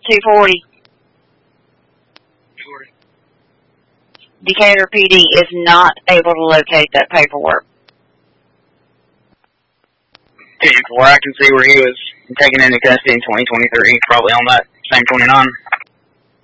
240. Decatur PD is not able to locate that paperwork. Where I can see where he was taken into custody in 2023, probably on that same 29.